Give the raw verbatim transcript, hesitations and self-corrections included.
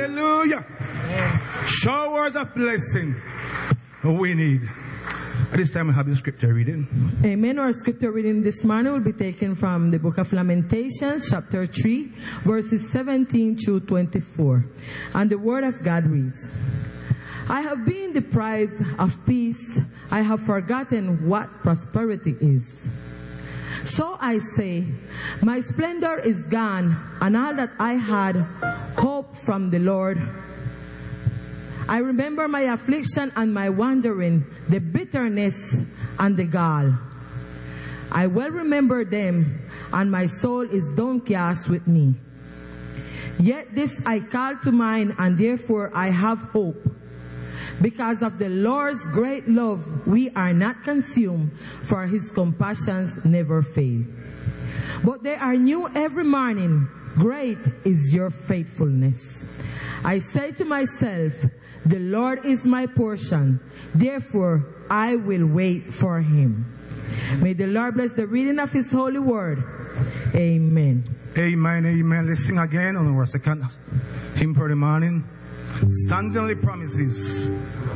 Hallelujah. Showers of blessing we need. At this time we have the scripture reading. Amen. Our scripture reading this morning will be taken from the book of Lamentations, chapter three, verses seventeen through twenty-four. And the word of God reads, I have been deprived of peace. I have forgotten what prosperity is. So I say, my splendor is gone, and all that I had hoped from the Lord. I remember my affliction and my wandering, the bitterness and the gall. I well remember them, and my soul is downcast with me. Yet this I call to mind, and therefore I have hope. Because of the Lord's great love, we are not consumed, for his compassions never fail. But they are new every morning. Great is your faithfulness. I say to myself, the Lord is my portion. Therefore, I will wait for him. May the Lord bless the reading of his holy word. Amen. Amen, amen. Let's sing again on our second hymn for the morning. Stanley promises.